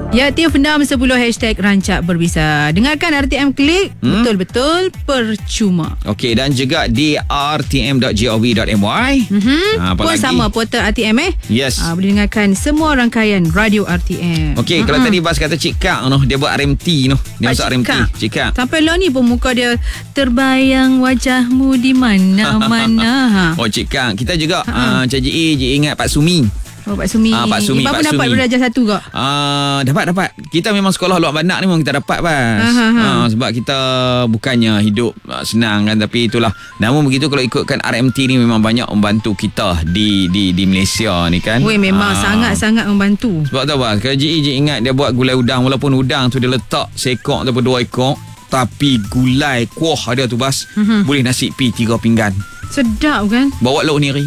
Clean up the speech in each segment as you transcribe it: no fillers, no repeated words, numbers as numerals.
Ya, Tiap Fendam 10 #Rancak Berbisa. Dengarkan RTM Klik, betul-betul percuma. Okey, dan juga di rtm.gov.my. Pun lagi? sama portal RTM Yes. boleh dengarkan semua rangkaian radio RTM. Okey, kalau tadi Bas kata Cik Kak dia buat RMT dia masuk RMT. Cik Kak. Sampai lah ni pun muka dia terbayang wajahmu di mana-mana. Oh, Cik Kak, kita juga Cik ingat Pak Sumi. Oh, Pak Sumi. Pak Sumi. Ibu pun dapat belajar satu kak? Dapat. Kita memang sekolah luar bandar ni memang kita dapat, Bas. Sebab kita bukannya hidup senang kan, tapi itulah. Namun begitu kalau ikutkan RMT ni memang banyak membantu kita di Malaysia ni kan. Weh, memang sangat-sangat membantu. Sebab tahu Bas, kalau Cik ingat dia buat gulai udang, walaupun udang tu dia letak seekor ataupun 2 ekor, tapi gulai kuah dia tu Bas, boleh nasi pi 3 pinggan. Sedap kan? Bawa lauk niri.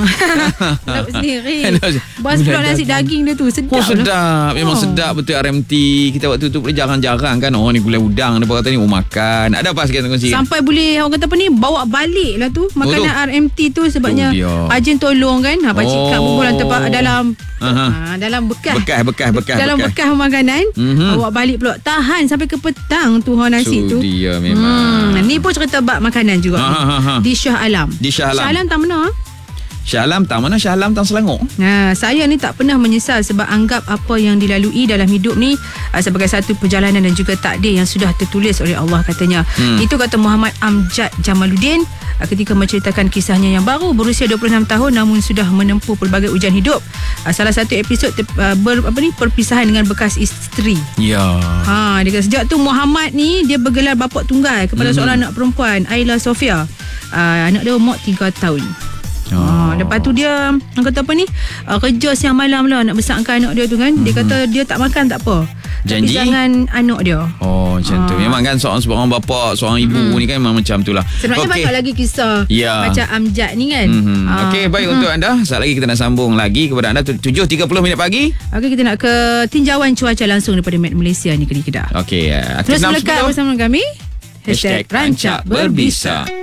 Lauk sendiri. Bas pula nasi daging dia tu. Sedap. Sedap. Memang sedap betul RMT. Kita waktu tu jarang-jarang kan. Ni gulai udang. Dia kata ni makan. Ada apa sikit kongsi? Sampai boleh orang kata apa ni, bawa balik lah tu makanan RMT tu. Sebabnya Ajin tolong kan. Pakcik Kak bubuh dalam dalam bekas. Dalam bekas makanan. Bawa balik pula. Tahan sampai ke petang tu nasi tu. Dia memang. Ni pun cerita bab makanan juga. Di Shah Alam. Shah Alam tak mana? Shah Alam tak mana? Shah Alam tak Selangor. Saya ni tak pernah menyesal sebab anggap apa yang dilalui dalam hidup ni sebagai satu perjalanan dan juga takdir yang sudah tertulis oleh Allah katanya. Itu kata Muhammad Amjad Jamaluddin ketika menceritakan kisahnya yang baru berusia 26 tahun namun sudah menempuh pelbagai ujian hidup. Salah satu episod perpisahan dengan bekas isteri. Ya. Dia kata sejak tu Muhammad ni dia bergelar bapa tunggal kepada seorang anak perempuan, Ayla Sofia. Anak dia umur 3 tahun. Lepas tu dia kata apa ni, kerja siang malam lah nak besarkan anak dia tu kan. Dia kata dia tak makan tak apa, janji jangan anak dia. Macam tu. Memang kan seorang bapa, seorang ibu ni kan memang macam tu lah. Sebenarnya banyak lagi kisah macam Amjad ni kan. Okey, baik untuk anda. Saat lagi kita nak sambung lagi kepada anda 7.30 pagi. Okey, kita nak ke tinjauan cuaca langsung daripada Met Malaysia ni, Kedah. Okey, terus melekat bersama kami #Rancak Berbisa.